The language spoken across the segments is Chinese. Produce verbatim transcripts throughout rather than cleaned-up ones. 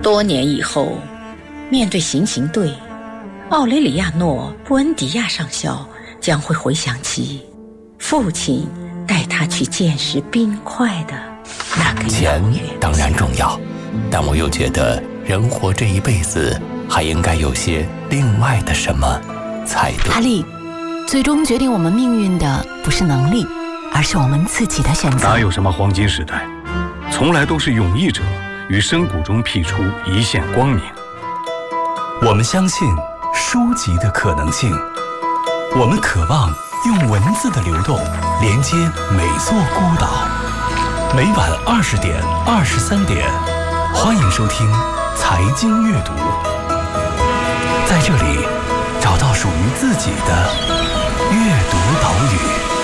多年以后，面对行刑队，奥雷里亚诺·布恩迪亚上校将会回想起父亲带他去见识冰块的那个钱当然重要，但我又觉得人活这一辈子还应该有些另外的什么才对。 阿力，最终决定我们命运的不是能力，而是我们自己的选择。 哪有什么黄金时代，从来都是勇毅者于深谷中辟出一线光明。 我们相信书籍的可能性，我们渴望用文字的流动连接每座孤岛。每晚二十点、二十三点，欢迎收听财经阅读，在这里找到属于自己的阅读岛屿。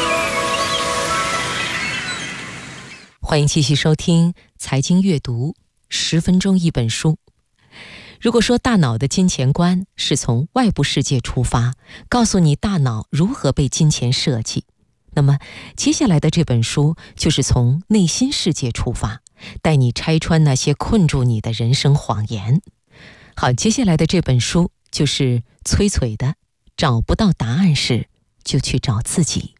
欢迎继续收听财经阅读，十分钟一本书。如果说大脑的金钱观是从外部世界出发，告诉你大脑如何被金钱设计，那么接下来的这本书就是从内心世界出发，带你拆穿那些困住你的人生谎言。好，接下来的这本书就是崔璀的《找不到答案时就去找自己》。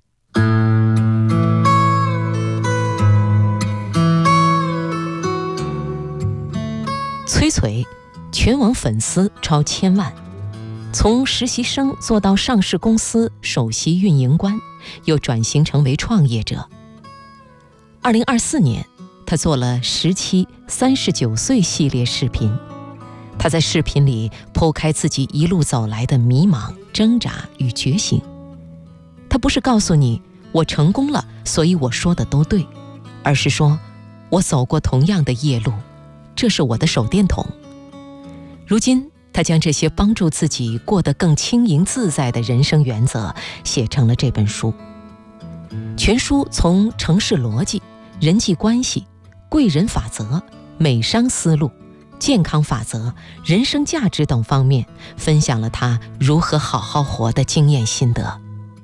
崔璀全网粉丝超千万，从实习生做到上市公司首席运营官，又转型成为创业者。二零二四年，他做了十期三十九岁系列视频。他在视频里剖开自己一路走来的迷茫、挣扎与觉醒。他不是告诉你我成功了，所以我说的都对，而是说我走过同样的夜路，这是我的手电筒。如今他将这些帮助自己过得更轻盈自在的人生原则写成了这本书。全书从城市逻辑、人际关系、贵人法则、美商思路、健康法则、人生价值等方面分享了他如何好好活的经验心得。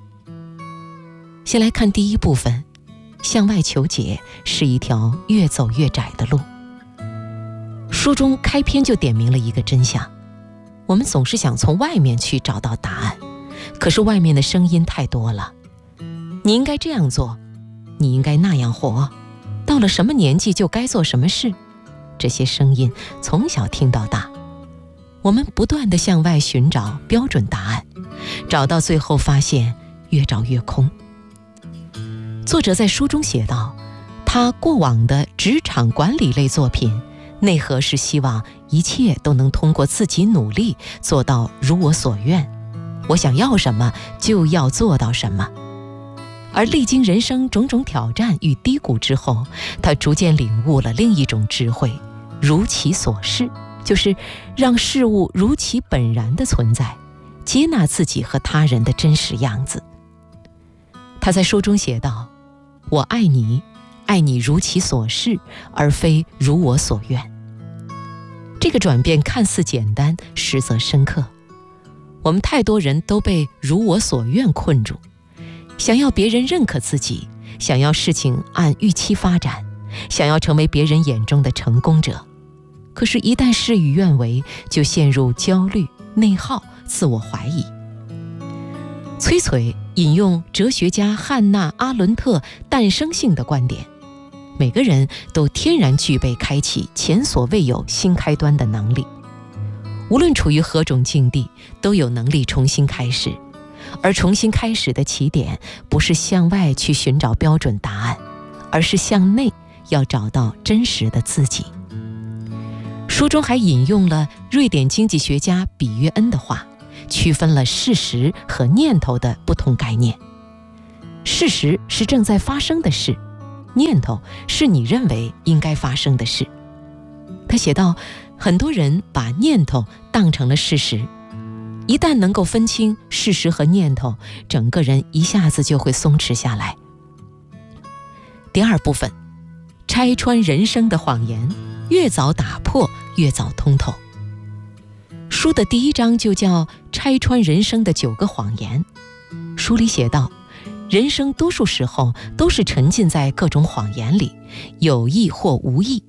先来看第一部分，向外求解是一条越走越窄的路。书中开篇就点明了一个真相，我们总是想从外面去找到答案，可是外面的声音太多了。你应该这样做，你应该那样活，到了什么年纪就该做什么事，这些声音从小听到大。我们不断地向外寻找标准答案，找到最后发现越找越空。作者在书中写道，他过往的职场管理类作品内核是希望一切都能通过自己努力做到如我所愿，我想要什么就要做到什么。而历经人生种种挑战与低谷之后，他逐渐领悟了另一种智慧，如其所是，就是让事物如其本然的存在，接纳自己和他人的真实样子。他在书中写道，我爱你，爱你如其所是，而非如我所愿。这个转变看似简单，实则深刻。我们太多人都被如我所愿困住，想要别人认可自己，想要事情按预期发展，想要成为别人眼中的成功者。可是一旦事与愿违，就陷入焦虑、内耗、自我怀疑。崔璀引用哲学家汉娜·阿伦特诞生性的观点，每个人都天然具备开启前所未有新开端的能力，无论处于何种境地，都有能力重新开始。而重新开始的起点，不是向外去寻找标准答案，而是向内要找到真实的自己。书中还引用了瑞典经济学家比约恩的话，区分了事实和念头的不同概念。事实是正在发生的事，念头是你认为应该发生的事。他写道，很多人把念头当成了事实，一旦能够分清事实和念头，整个人一下子就会松弛下来。第二部分，拆穿人生的谎言，越早打破越早通透。书的第一章就叫拆穿人生的九个谎言。书里写道，人生多数时候都是沉浸在各种谎言里，有意或无意。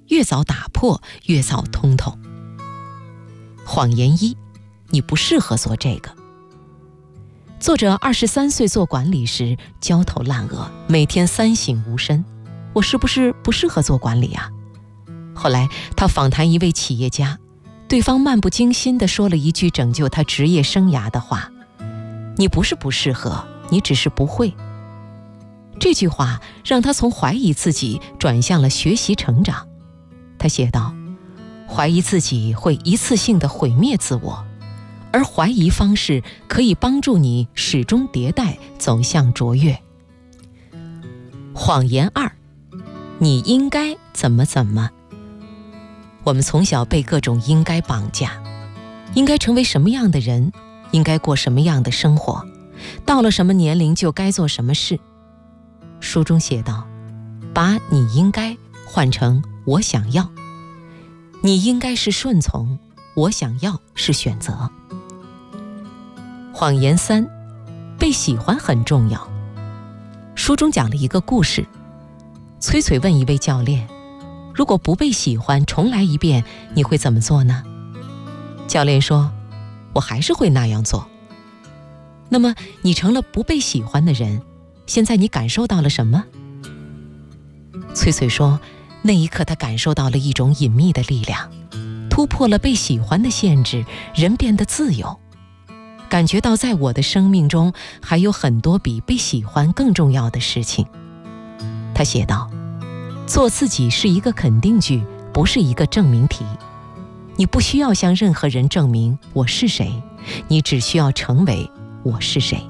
越早打破，越早通透。谎言一，你不适合做这个。作者二十三岁做管理时焦头烂额，每天三省吾身，我是不是不适合做管理啊？后来他访谈一位企业家，对方漫不经心地说了一句拯救他职业生涯的话：你不是不适合，你只是不会。这句话让他从怀疑自己转向了学习成长。他写道：怀疑自己会一次性地毁灭自我，而怀疑方式可以帮助你始终迭代，走向卓越。谎言二，你应该怎么怎么。我们从小被各种应该绑架，应该成为什么样的人，应该过什么样的生活，到了什么年龄就该做什么事。书中写道，把你应该换成我想要，你应该是顺从，我想要是选择。谎言三，被喜欢很重要。书中讲了一个故事，崔崔问一位教练，如果不被喜欢重来一遍，你会怎么做呢？教练说，我还是会那样做。那么你成了不被喜欢的人，现在你感受到了什么？崔崔说，那一刻他感受到了一种隐秘的力量，突破了被喜欢的限制，人变得自由，感觉到在我的生命中还有很多比被喜欢更重要的事情。他写道，做自己是一个肯定句，不是一个证明题。你不需要向任何人证明我是谁，你只需要成为我是谁。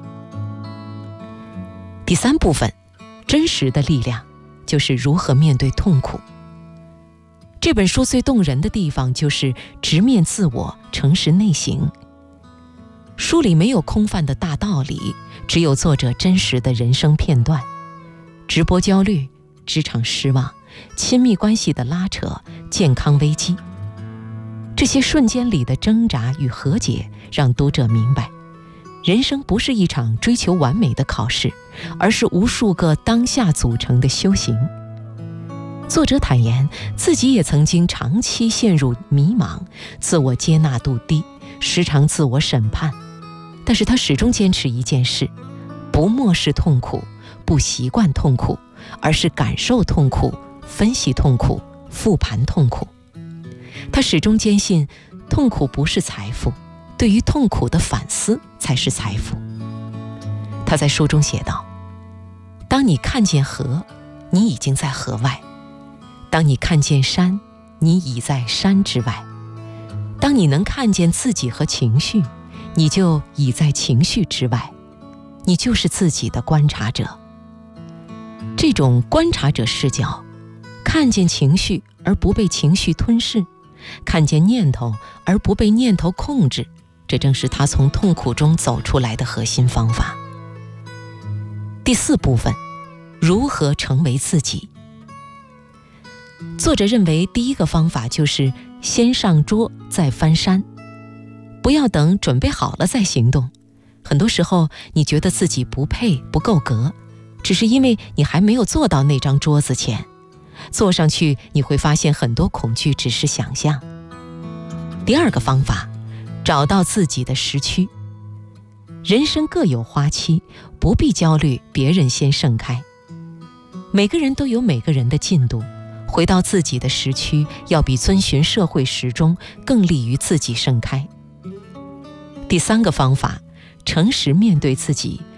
第三部分，真实的力量，就是如何面对痛苦。这本书最动人的地方就是直面自我，诚实内省。书里没有空泛的大道理，只有作者真实的人生片段。直播焦虑，职场失望，亲密关系的拉扯，健康危机，这些瞬间里的挣扎与和解，让读者明白，人生不是一场追求完美的考试，而是无数个当下组成的修行。作者坦言，自己也曾经长期陷入迷茫，自我接纳度低，时常自我审判，但是他始终坚持一件事，不漠视痛苦，不习惯痛苦，而是感受痛苦，分析痛苦，复盘痛苦。他始终坚信，痛苦不是财富，对于痛苦的反思才是财富。他在书中写道，当你看见河，你已经在河外；当你看见山，你已在山之外；当你能看见自己和情绪，你就已在情绪之外，你就是自己的观察者。这种观察者视角，看见情绪而不被情绪吞噬，看见念头而不被念头控制，这正是他从痛苦中走出来的核心方法。第四部分，如何成为自己。作者认为，第一个方法就是先上桌再翻山，不要等准备好了再行动。很多时候你觉得自己不配，不够格，只是因为你还没有坐到那张桌子前，坐上去你会发现很多恐惧只是想象。第二个方法，找到自己的时区。人生各有花期，不必焦虑别人先盛开。每个人都有每个人的进度，回到自己的时区，要比遵循社会时钟更利于自己盛开。第三个方法，诚实面对自己，